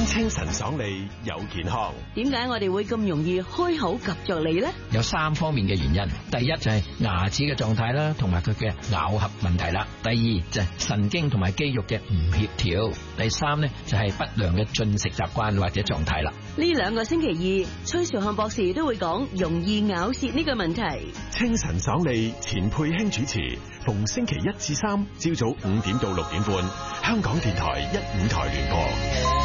清晨爽利又健康。 點解我哋會咁容易開口及着脷呢？ 有3方面嘅原因。第一就係牙齒嘅狀態啦，同埋佢嘅咬合問題啦。第二就係神經同埋肌肉嘅唔協調。第三呢就係不良嘅進食習慣或者狀態啦。 呢2個星期二，崔兆漢博士都會講容易咬舌呢個問題。 清晨爽利，錢佩卿主持，逢星期1至3朝早5點到6點半，香港電台1、5台聯播。